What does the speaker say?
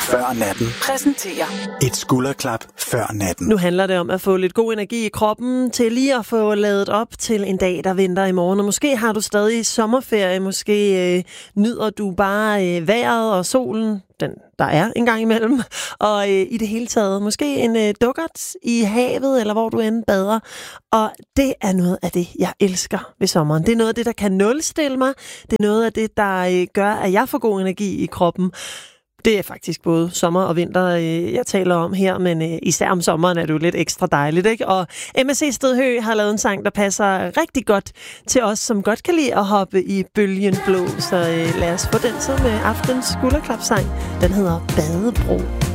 før natten. Præsenterer Et skulderklap før natten. Nu handler det om at få lidt god energi i kroppen til lige at få ladet op til en dag, der venter i morgen. Og måske har du stadig sommerferie, måske nyder du bare vejret og solen, den der er en gang imellem, og i det hele taget måske en dukkert i havet, eller hvor du end bader. Og det er noget af det, jeg elsker ved sommeren. Det er noget af det, der kan nulstille mig. Det er noget af det, der gør, at jeg får god energi i kroppen. Det er faktisk både sommer og vinter, jeg taler om her, men især om sommeren er det jo lidt ekstra dejligt, ikke? Og MSC Stedhø har lavet en sang, der passer rigtig godt til os, som godt kan lide at hoppe i bølgen blå. Så lad os få den som aftens skulderklapsang. Den hedder Badebro.